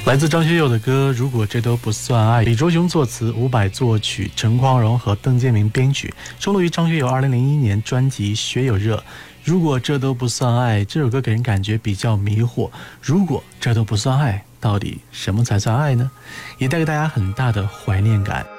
来自张学友的歌《如果这都不算爱》，李卓雄作词，伍佰作曲，陈匡荣和邓建明编曲，收录于张学友2001年专辑《学友热》。如果这都不算爱，这首歌给人感觉比较迷惑。如果这都不算爱，到底什么才算爱呢？也带给大家很大的怀念感。